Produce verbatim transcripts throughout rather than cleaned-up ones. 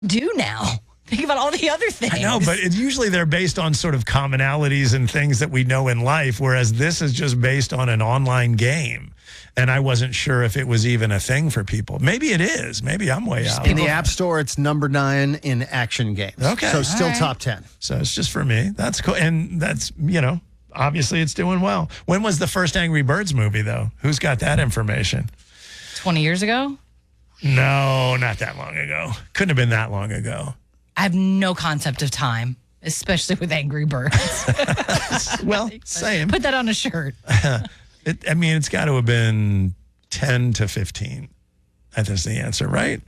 do now. Think about all the other things. I know, but it, usually they're based on sort of commonalities and things that we know in life, whereas this is just based on an online game. And I wasn't sure if it was even a thing for people. Maybe it is. Maybe I'm way out. In the App Store, it's number nine in action games. Okay. So still right. top ten. So it's just for me. That's cool. And that's, you know, obviously it's doing well. When was the first Angry Birds movie, though? Who's got that information? twenty years ago? No, not that long ago. Couldn't have been that long ago. I have no concept of time, especially with Angry Birds. Well, same. Put that on a shirt. It, I mean, it's got to have been ten to fifteen. That's the answer, right?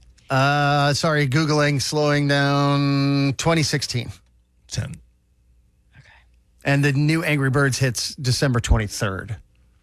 Uh, sorry, Googling, slowing down, twenty sixteen. ten. Okay. And the new Angry Birds hits December twenty-third.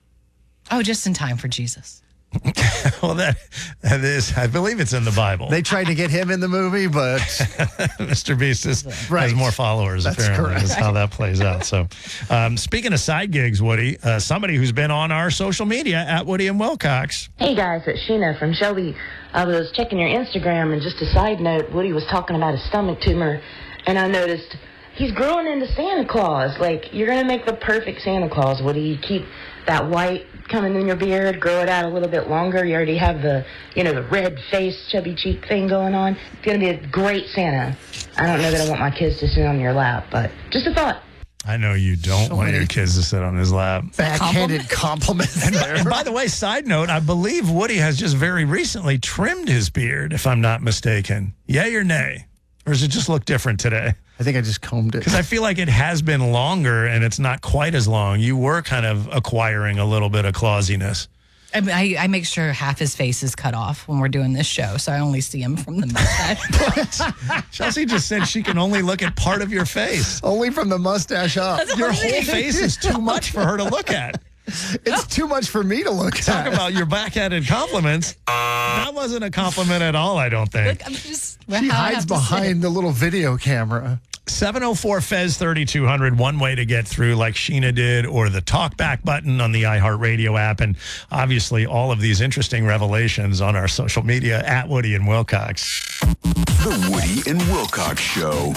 Oh, just in time for Jesus. Well, that that is, I believe it's in the Bible. They tried to get him in the movie, but Mister Beast is, Right. has more followers, That's apparently. correct. That's how that plays out. So, um, speaking of side gigs, Woody, uh, somebody who's been on our social media, at Woody and Wilcox. Hey guys, it's Sheena from Shelby. I was checking your Instagram, and just a side note, Woody was talking about a stomach tumor, and I noticed he's growing into Santa Claus. Like, you're going to make the perfect Santa Claus, Woody. You keep that white coming in your beard, grow it out a little bit longer. You already have the, you know, the red face, chubby cheek thing going on. It's going to be a great Santa. I don't know that I want my kids to sit on your lap, but just a thought. I know you don't So want many- your kids to sit on his lap. backhanded compliments there. And by the way, side note, I believe Woody has just very recently trimmed his beard, if I'm not mistaken. Yay or nay? Or does it just look different today? I think I just combed it. Because I feel like it has been longer and it's not quite as long. You were kind of acquiring a little bit of clausiness. I, mean, I, I make sure half his face is cut off when we're doing this show, so I only see him from the mustache. Chelsea just said she can only look at part of your face. Only from the mustache up. Your whole face is too much for her to look at. It's too much for me to look Talk at. about your backhanded compliments. That wasn't a compliment at all, I don't think. Look, I'm just. She how I hides have to say behind it. the little video camera. seven oh four F E Z thirty-two hundred, one way to get through like Sheena did, or the talkback button on the iHeartRadio app. And obviously all of these interesting revelations on our social media at Woody and Wilcox. The Woody and Wilcox Show.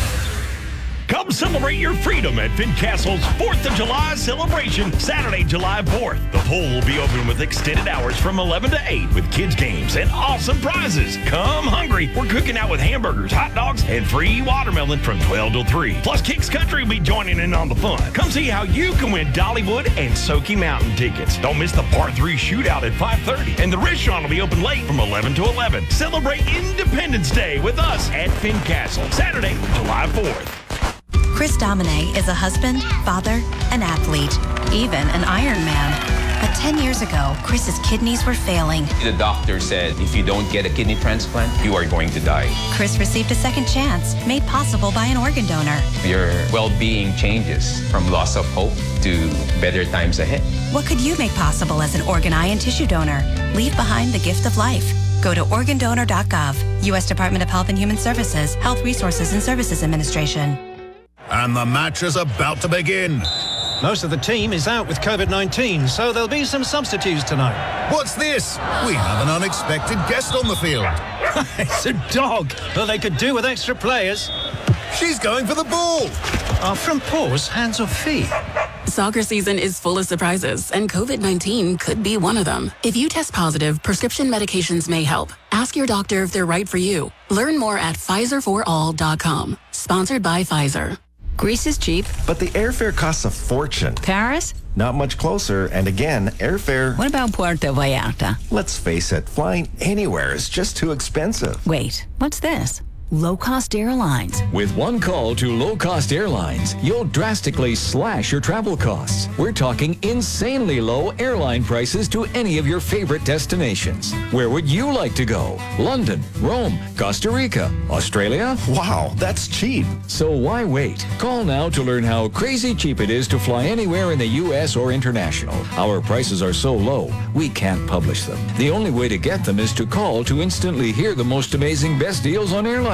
Come celebrate your freedom at Fincastle's fourth of July celebration, Saturday, July fourth. The pool will be open with extended hours from eleven to eight with kids' games and awesome prizes. Come hungry. We're cooking out with hamburgers, hot dogs, and free watermelon from twelve till three. Plus, Kicks Country will be joining in on the fun. Come see how you can win Dollywood and Soaky Mountain tickets. Don't miss the Part three shootout at five thirty. And the restaurant will be open late from eleven to eleven. Celebrate Independence Day with us at Fincastle, Saturday, July fourth. Chris Domine is a husband, father, an athlete, even an Ironman. But ten years ago, Chris's kidneys were failing. The doctor said if you don't get a kidney transplant, you are going to die. Chris received a second chance, made possible by an organ donor. Your well-being changes from loss of hope to better times ahead. What could you make possible as an organ, eye, and tissue donor? Leave behind the gift of life. Go to organ donor dot gov. U S Department of Health and Human Services, Health Resources and Services Administration. And the match is about to begin. Most of the team is out with COVID nineteen, so there'll be some substitutes tonight. What's this? We have an unexpected guest on the field. It's a dog. Well, they could do with extra players. She's going for the ball. Are from paws, hands or feet? Soccer season is full of surprises, and COVID nineteen could be one of them. If you test positive, prescription medications may help. Ask your doctor if they're right for you. Learn more at Pfizer for all dot com. Sponsored by Pfizer. Greece is cheap. But the airfare costs a fortune. Paris? Not much closer, and again, airfare... What about Puerto Vallarta? Let's face it, flying anywhere is just too expensive. Wait, what's this? Low-cost airlines. With one call to low-cost airlines, you'll drastically slash your travel costs. We're talking insanely low airline prices to any of your favorite destinations. Where would you like to go? London, Rome, Costa Rica, Australia? Wow, that's cheap. So why wait? Call now to learn how crazy cheap it is to fly anywhere in the U S or international. Our prices are so low, we can't publish them. The only way to get them is to call to instantly hear the most amazing best deals on airline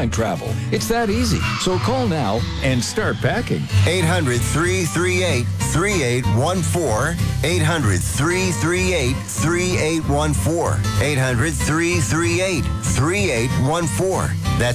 airline travel. It's that easy. So call now and start packing. eight hundred, three three eight, three eight one four. eight hundred, three three eight, three eight one four. eight hundred, three three eight, three eight one four. That's